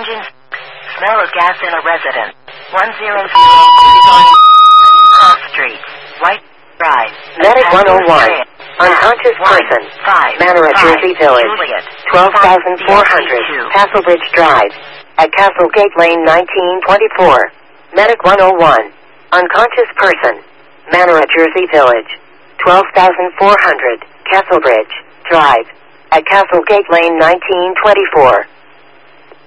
Engine. Smell of gas in a residence. 100 Cross Street. White Drive. Medic 101. Unconscious person. Manor at Jersey Village. 12,400. Castlebridge Drive. At Castlegate Lane 1924. Medic 101. Unconscious person. Manor at Jersey Village. 12,400. Castlebridge Drive. At Castlegate Lane 1924.